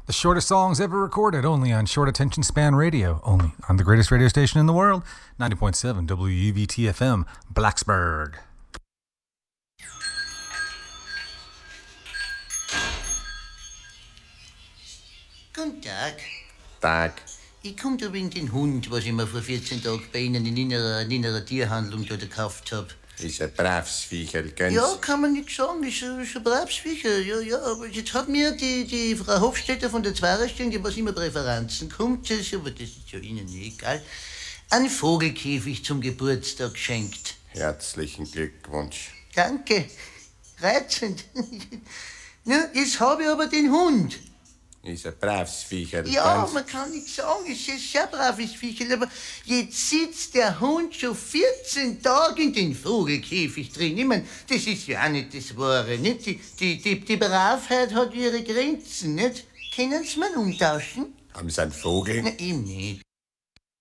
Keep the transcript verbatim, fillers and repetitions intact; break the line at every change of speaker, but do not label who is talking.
The shortest songs ever recorded, only on Short Attention Span Radio, only on the greatest radio station in the world, ninety point seven W U V T F M, Blacksburg.
Guten Tag.
Tag.
Ich komme da wegen den Hund, was ich mir vor vierzehn Tagen bei Ihnen in innerer, in innerer Tierhandlung da gekauft hab.
Ist ein braves Viecherl, ganz.
Ja, kann man nicht sagen, ist ein, ist ein braves Viecher. Ja, ja, aber jetzt hat mir die, die Frau Hofstetter von der Zweierstelle, die was immer Präferenzen kommt, das, aber das ist ja Ihnen nicht egal, einen Vogelkäfig zum Geburtstag geschenkt.
Herzlichen Glückwunsch.
Danke. Reizend. Ja, jetzt habe ich aber den Hund.
Ist ein braves Viecherl,
Ja,
ganz.
man kann nicht sagen, es ist ein sehr braves Viecherl, aber jetzt sitzt der Hund schon vierzehn Tage in den Vogelkäfig drin. Ich mein, das ist ja auch nicht das Wahre, nicht? Die, die, die, die Bravheit hat ihre Grenzen, nicht? Können Sie mal umtauschen?
Haben Sie einen Vogel?
Na, ihm nicht.